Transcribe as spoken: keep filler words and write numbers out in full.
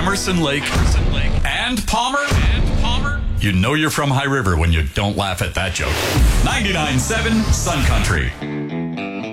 Emerson Lake, and Palmer, and Palmer. You know you're from High River when you don't laugh at that joke. ninety-nine point seven Sun Country.